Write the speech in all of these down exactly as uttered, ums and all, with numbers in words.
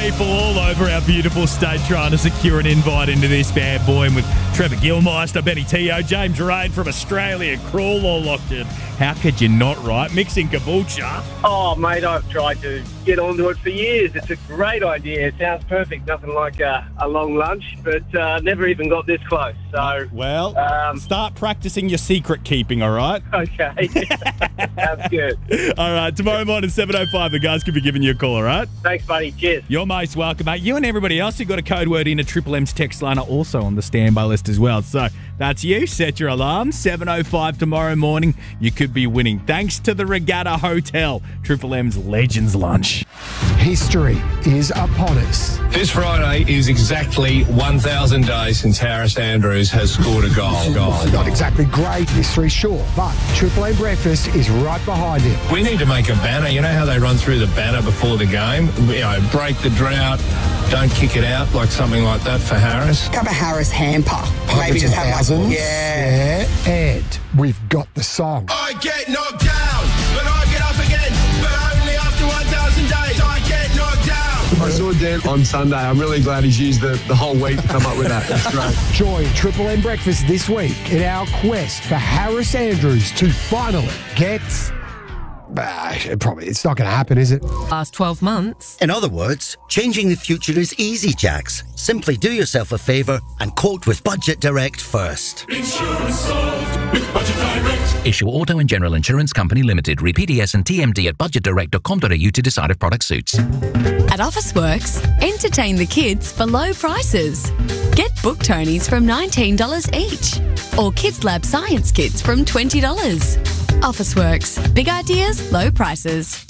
people all over our beautiful state trying to secure an invite into this bad boy. And with Trevor Gilmeister, Benny Teo, James Rain from Australia, Crawl all locked in. How could you not, right? Mixing kombucha. Oh, mate, I've tried to get onto it for years. It's a great idea. It sounds perfect. Nothing like a, a long lunch, but uh, never even got this close. So, well, um, start practicing your secret keeping, all right? Okay. Sounds good. All right, tomorrow morning, seven oh five, the guys could be giving you a call, all right? Thanks, buddy. Cheers. You're most welcome, mate. You and everybody else who got a code word in a Triple M's text line are also on the standby list as well. So that's you. Set your alarm. seven oh five tomorrow morning. You could be winning. Thanks to the Regatta Hotel, Triple M's Legends Lunch. History is upon us. This Friday is exactly one thousand days since Harris Andrews has scored a goal. goal. Not exactly great history, sure, but Triple M Breakfast is right behind him. We need to make a banner. You know how they run through the banner before the game? You know, break the drought, don't kick it out, like something like that for Harris. Have a Harris hamper. Maybe just have thousands. like, yeah. yeah. And we've got the song. I get knocked down, but I get up again. But only after one thousand days, I get knocked down. I saw Dan on Sunday. I'm really glad he's used the, the whole week to come up with that. That's great. Join Triple M Breakfast this week in our quest for Harris Andrews to finally get... Uh, probably, it's not going to happen, is it? Last twelve months. In other words, changing the future is easy, Jax. Simply do yourself a favour and quote with Budget Direct first. Insurance solved with Budget Direct. Issue Auto and General Insurance Company Limited. Read P D S and T M D at budget direct dot com dot a u to decide if product suits. At Officeworks, entertain the kids for low prices. Get Book Tonys from nineteen dollars each. Or Kids Lab Science Kits from twenty dollars. Officeworks. Big ideas, low prices.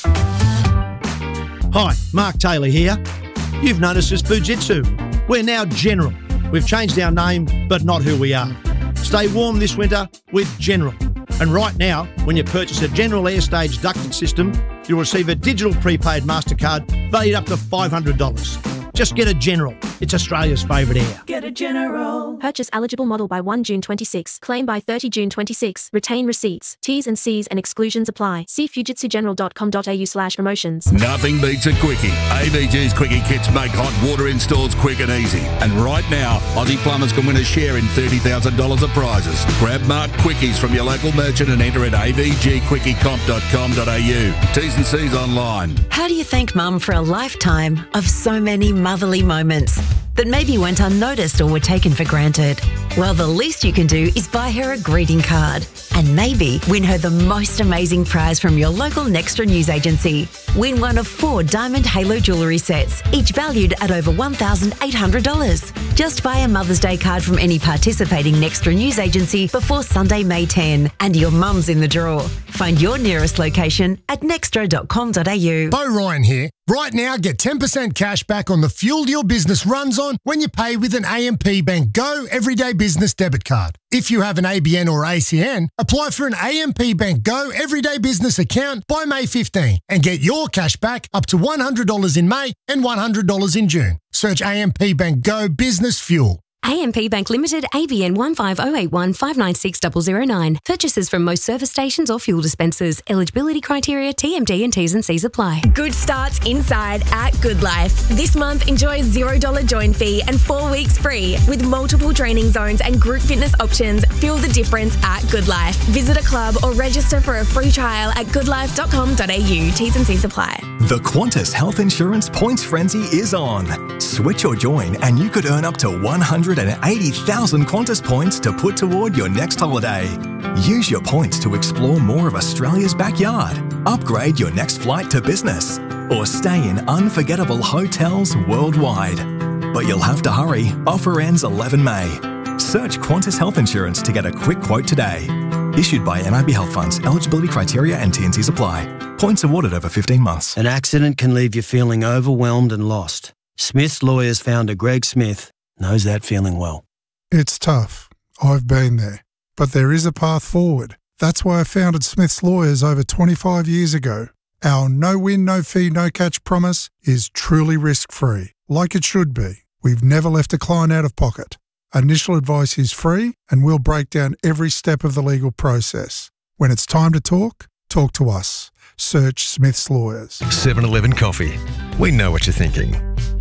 Hi, Mark Taylor here. You've noticed us Fujitsu. We're now General. We've changed our name, but not who we are. Stay warm this winter with General. And right now, when you purchase a General Airstage ducting system, you'll receive a digital prepaid MasterCard valued up to five hundred dollars. Just get a General. It's Australia's favourite air. Get a General. Purchase eligible model by first June twenty-six. Claim by thirty June twenty-six. Retain receipts. T's and C's and exclusions apply. See fujitsu general dot com dot a u slash promotions. Nothing beats a quickie. A V G's Quickie Kits make hot water installs quick and easy. And right now, Aussie plumbers can win a share in thirty thousand dollars of prizes. Grab marked quickies from your local merchant and enter at a v g quickie comp dot com dot a u. T's and C's online. How do you thank Mum for a lifetime of so many motherly moments that maybe went unnoticed or were taken for granted? Well, the least you can do is buy her a greeting card and maybe win her the most amazing prize from your local Nextra news agency. Win one of four Diamond Halo jewellery sets, each valued at over one thousand eight hundred dollars. Just buy a Mother's Day card from any participating Nextra news agency before Sunday, May tenth, and your mum's in the draw. Find your nearest location at nextra dot com dot a u. Bo Ryan here. Right now, get ten percent cash back on the fuel your business runs on when you pay with an A M P Bank Go Everyday Business debit card. If you have an A B N or A C N, apply for an A M P Bank Go Everyday Business account by May fifteenth and get your cash back up to one hundred dollars in May and one hundred dollars in June. Search A M P Bank Go Business Fuel. A M P Bank Limited, A B N one five zero eight one five nine six zero zero nine. Purchases from most service stations or fuel dispensers. Eligibility criteria, T M D and T's and C's apply. Good starts inside at Good Life. This month, enjoy zero dollars join fee and four weeks free. With multiple training zones and group fitness options, feel the difference at Good Life. Visit a club or register for a free trial at good life dot com dot a u. T's and C's apply. The Qantas Health Insurance Points Frenzy is on. Switch or join and you could earn up to one hundred eighty thousand Qantas points to put toward your next holiday. Use your points to explore more of Australia's backyard, upgrade your next flight to business, or stay in unforgettable hotels worldwide. But you'll have to hurry. Offer ends eleven May. Search Qantas Health Insurance to get a quick quote today. Issued by N I B Health Funds. Eligibility criteria and T and Cs apply. Points awarded over fifteen months. An accident can leave you feeling overwhelmed and lost. Smith's Lawyers founder Greg Smith knows that feeling well. It's tough. I've been there. But there is a path forward. That's why I founded Smith's Lawyers over twenty-five years ago. Our no-win, no-fee, no-catch promise is truly risk-free, like it should be. We've never left a client out of pocket. Initial advice is free, and we'll break down every step of the legal process. When it's time to talk, talk to us. Search Smith's Lawyers. seven eleven Coffee. We know what you're thinking.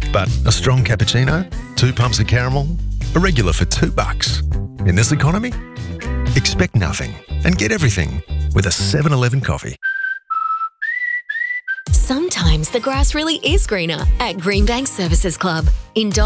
But a strong cappuccino, two pumps of caramel, a regular for two bucks. In this economy, expect nothing and get everything with a seven eleven coffee. Sometimes the grass really is greener at Greenbank Services Club. In